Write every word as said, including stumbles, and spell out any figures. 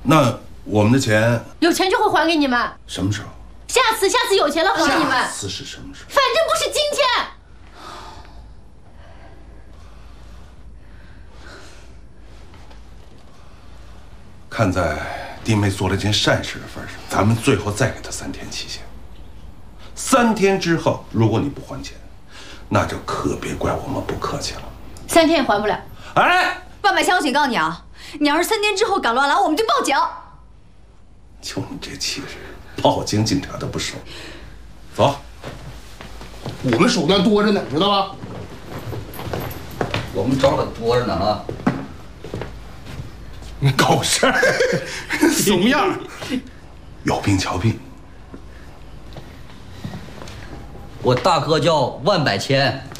那我们的钱有钱就会还给你们。 什么时候？ 下次，下次有钱了还给你们。 下次是什么时候？ 反正不是今天。 看在弟妹做了件善事的份上，咱们最后再给她三天期限。三天之后，如果你不还钱，那就可别怪我们不客气了。 三天也还不了。 哎， 万百强，我警告你啊！你要是三天之后敢乱来，我们就报警。 就你这气势，报警警察都不收。走， 我们手段多着呢，知道吧？ 我们招可多着呢啊！ 搞事儿，怂样，有病瞧病。 我大哥叫万百千。